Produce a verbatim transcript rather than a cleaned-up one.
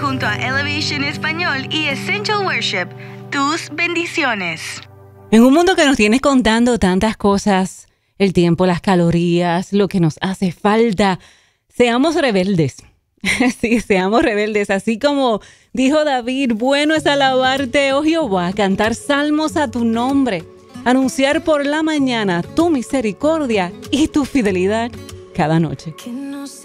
junto a Elevation Español y Essential Worship, tus bendiciones. En un mundo que nos tiene contando tantas cosas, el tiempo, las calorías, lo que nos hace falta, seamos rebeldes. Sí, seamos rebeldes, así como dijo David, bueno es alabarte, oh Jehová, cantar salmos a tu nombre, anunciar por la mañana tu misericordia y tu fidelidad cada noche.